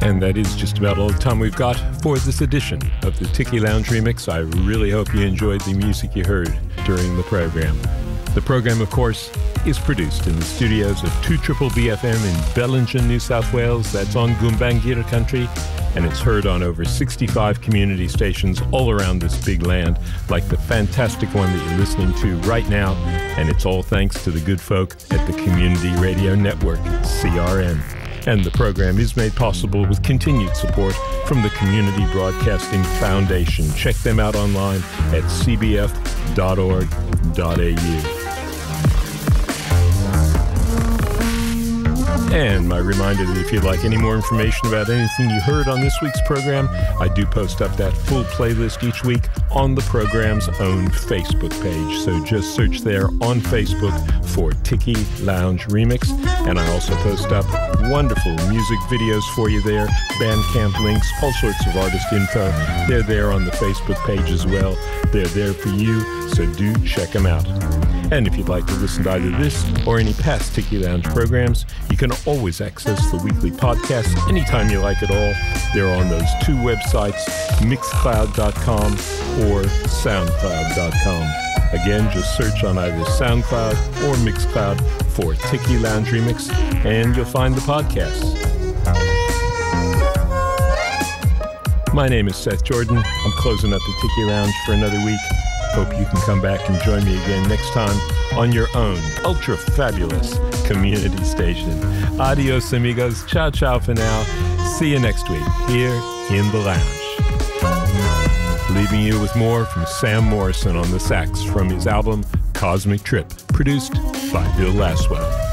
And that is just about all the time we've got for this edition of the Tiki Lounge Remix. I really hope you enjoyed the music you heard during the program. The program, of course, is produced in the studios of 2BBFM in Bellingen, New South Wales. That's on Gumbaynggirr country, and it's heard on over 65 community stations all around this big land, like the fantastic one that you're listening to right now. And it's all thanks to the good folk at the Community Radio Network, CRN. And the program is made possible with continued support from the Community Broadcasting Foundation. Check them out online at cbf.org.au. And my reminder that if you'd like any more information about anything you heard on this week's program, I do post up that full playlist each week on the program's own Facebook page. So just search there on Facebook for Tiki Lounge Remix. And I also post up wonderful music videos for you there, Bandcamp links, all sorts of artist info. They're there on the Facebook page as well. They're there for you, so do check them out. And if you'd like to listen to either this or any past Tiki Lounge programs, you can always access the weekly podcast anytime you like at all. They're on those two websites, mixcloud.com or soundcloud.com. Again, just search on either SoundCloud or Mixcloud for Tiki Lounge Remix, and you'll find the podcasts. My name is Seth Jordan. I'm closing up the Tiki Lounge for another week. Hope you can come back and join me again next time on your own ultra-fabulous community station. Adios, amigos. Ciao, ciao for now. See you next week here in the lounge. Leaving you with more from Sam Morrison on the sax from his album Cosmic Trip, produced by Bill Laswell.